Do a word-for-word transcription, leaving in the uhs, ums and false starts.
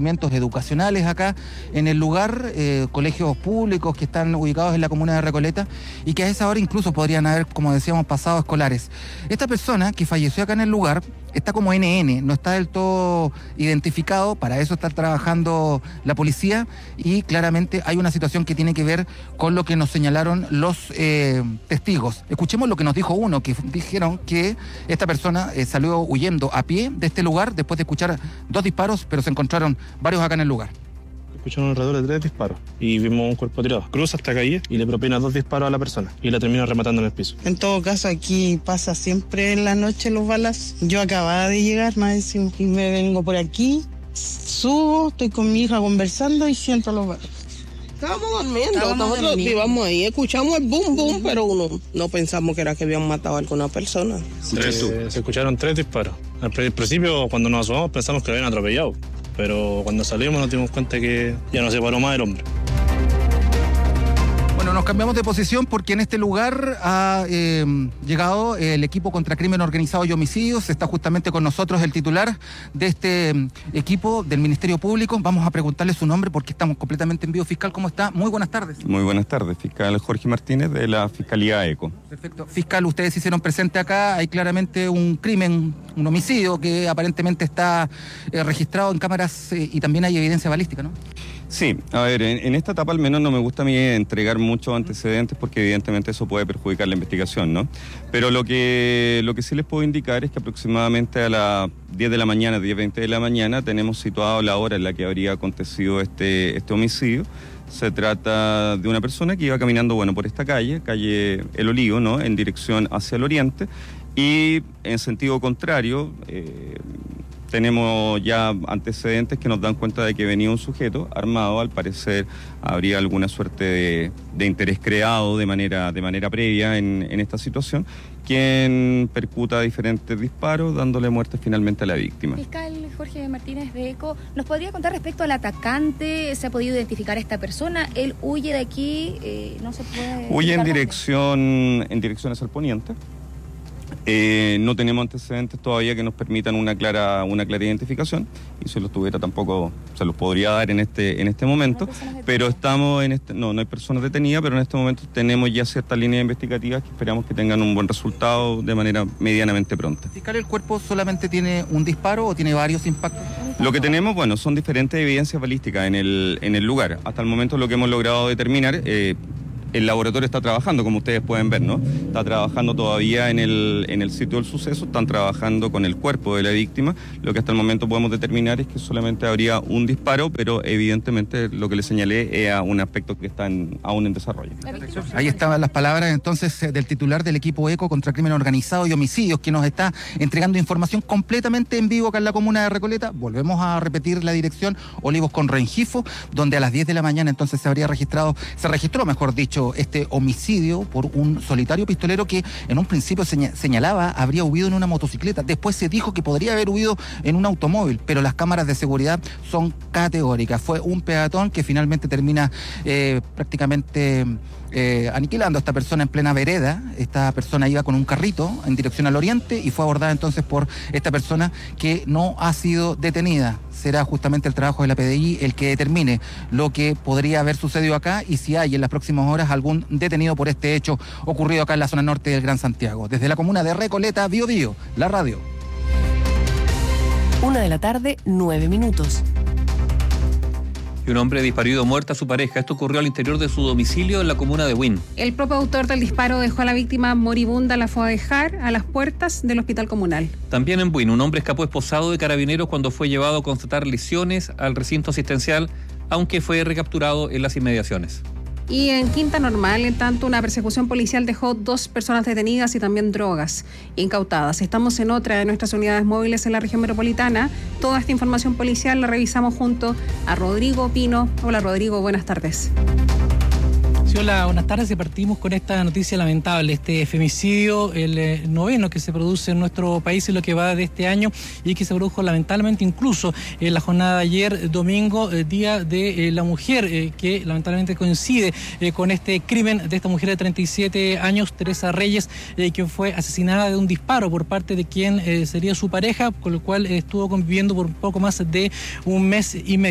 establecimientos educacionales acá en el lugar, eh, colegios públicos que están ubicados en la comuna de Recoleta y que a esa hora incluso podrían haber, como decíamos, pasado escolares. Esta persona que falleció acá en el lugar está como ene ene, no está del todo identificado, para eso está trabajando la policía y claramente hay una situación que tiene que ver con lo que nos señalaron los eh, testigos. Escuchemos lo que nos dijo uno, que dijeron que esta persona eh, salió huyendo a pie de este lugar después de escuchar dos disparos, pero se encontraron varios acá en el lugar. Escucharon alrededor de tres disparos y vimos un cuerpo tirado. Cruza esta calle y le propina dos disparos a la persona y la termina rematando en el piso. En todo caso, aquí pasa siempre en la noche los balas. Yo acababa de llegar, más encima, y me vengo por aquí, subo, estoy con mi hija conversando y siento los balas. Estábamos durmiendo, Estábamos nosotros durmiendo. íbamos ahí, escuchamos el boom boom, uh-huh. pero uno no pensamos que era que habían matado a alguna persona. Tres, eh, se escucharon tres disparos. Al principio, cuando nos asomamos, pensamos que lo habían atropellado. Pero cuando salimos nos dimos cuenta que ya no se paró más el hombre. Bueno, nos cambiamos de posición porque en este lugar ha eh, llegado el equipo contra crimen organizado y homicidios. Está justamente con nosotros el titular de este equipo del Ministerio Público. Vamos a preguntarle su nombre porque estamos completamente en vivo. Fiscal, ¿cómo está? Muy buenas tardes. Muy buenas tardes, fiscal Jorge Martínez de la Fiscalía ECO. Perfecto. Fiscal, ustedes se hicieron presente acá. Hay claramente un crimen, un homicidio que aparentemente está eh, registrado en cámaras eh, y también hay evidencia balística, ¿no? Sí, a ver, en, en esta etapa al menos no me gusta a mí entregar muchos antecedentes porque evidentemente eso puede perjudicar la investigación, ¿no? Pero lo que, lo que sí les puedo indicar es que aproximadamente a las diez de la mañana, diez veinte de la mañana, tenemos situado la hora en la que habría acontecido este, este homicidio. Se trata de una persona que iba caminando, bueno, por esta calle, calle El Olivo, ¿no?, en dirección hacia el oriente, y en sentido contrario, eh, tenemos ya antecedentes que nos dan cuenta de que venía un sujeto armado. Al parecer habría alguna suerte de, de interés creado de manera, de manera previa en, en esta situación, quien percuta diferentes disparos, dándole muerte finalmente a la víctima. Fiscal Jorge Martínez de ECO, ¿nos podría contar respecto al atacante? ¿Se ha podido identificar a esta persona? ¿Él huye de aquí? Eh, ¿No se puede...? Huye en dirección, en dirección hacia el poniente. Eh, no tenemos antecedentes todavía que nos permitan una clara, una clara identificación, y si los tuviera tampoco se los podría dar en este, en este momento, ¿no pero estamos en este, no, no hay personas detenidas, pero en este momento tenemos ya ciertas líneas investigativas que esperamos que tengan un buen resultado de manera medianamente pronta. Fiscal, ¿el cuerpo solamente tiene un disparo o tiene varios impactos? Lo que tenemos, bueno, son diferentes evidencias balísticas en el, en el lugar. Hasta el momento lo que hemos logrado determinar, eh, el laboratorio está trabajando, como ustedes pueden ver, ¿no? Está trabajando todavía en el, en el sitio del suceso, están trabajando con el cuerpo de la víctima. Lo que hasta el momento podemos determinar es que solamente habría un disparo, pero evidentemente lo que le señalé es un aspecto que está en, aún en desarrollo. Ahí estaban las palabras entonces del titular del equipo ECO contra crimen organizado y homicidios, que nos está entregando información completamente en vivo acá en la comuna de Recoleta. Volvemos a repetir la dirección: Olivos con Rengifo, donde a las diez de la mañana entonces se habría registrado, se registró, mejor dicho, este homicidio por un solitario pistolero que en un principio señalaba habría huido en una motocicleta. Después se dijo que podría haber huido en un automóvil, pero las cámaras de seguridad son categóricas. Fue un peatón que finalmente termina eh, prácticamente eh, aniquilando a esta persona en plena vereda. Esta persona iba con un carrito en dirección al oriente y fue abordada entonces por esta persona que no ha sido detenida. Será justamente el trabajo de la P D I el que determine lo que podría haber sucedido acá y si hay en las próximas horas algún detenido por este hecho ocurrido acá en la zona norte del Gran Santiago. Desde la comuna de Recoleta, Bío Bío, la radio. Una de la tarde, nueve minutos. Y un hombre disparó y dio muerte a su pareja. Esto ocurrió al interior de su domicilio en la comuna de Huín. El propio autor del disparo dejó a la víctima moribunda, la fue a dejar a las puertas del hospital comunal. También en Huín, un hombre escapó esposado de carabineros cuando fue llevado a constatar lesiones al recinto asistencial, aunque fue recapturado en las inmediaciones. Y en Quinta Normal, en tanto, una persecución policial dejó dos personas detenidas y también drogas incautadas. Estamos en otra de nuestras unidades móviles en la región metropolitana. Toda esta información policial la revisamos junto a Rodrigo Pino. Hola Rodrigo, buenas tardes. Sí, hola, buenas tardes, y partimos con esta noticia lamentable, este femicidio, el eh, noveno que se produce en nuestro país en lo que va de este año y que se produjo lamentablemente incluso en la jornada de ayer, domingo, eh, Día de eh, la Mujer, eh, que lamentablemente coincide eh, con este crimen de esta mujer de treinta y siete años, Teresa Reyes, eh, que fue asesinada de un disparo por parte de quien eh, sería su pareja, con lo cual eh, estuvo conviviendo por un poco más de un mes y medio.